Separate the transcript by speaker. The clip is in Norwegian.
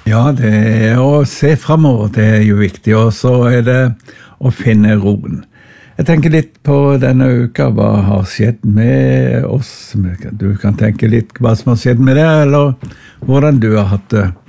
Speaker 1: Ja, det er å se fremover, det er jo viktig, og så er det å finne roen. Jeg tenker litt på denne uka, hva har skjedd med oss? Du kan tenke litt hva som har skjedd med deg, eller hvordan du har hatt det.